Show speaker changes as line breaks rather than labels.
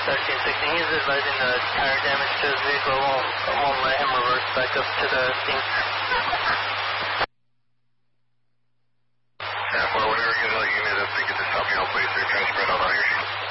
1316. He's advising the tire damage to his vehicle won't let him reverse back up to the scene.
Yeah, well, whenever you get out, you need to get this help me out, please. They're trying to spread out on your sheet.